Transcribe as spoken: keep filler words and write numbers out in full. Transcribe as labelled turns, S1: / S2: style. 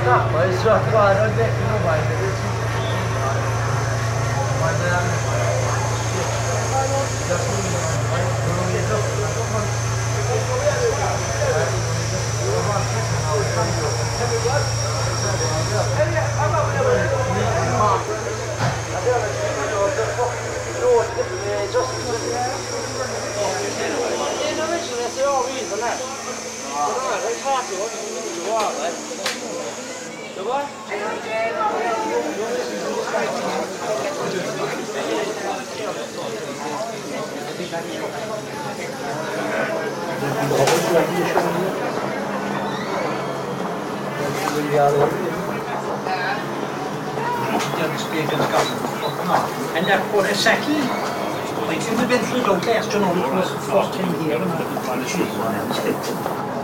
S1: Poi so trovare il vecchio non vai vedere
S2: And that for a second, like, should have been through the test, you know, it was the first time here, and I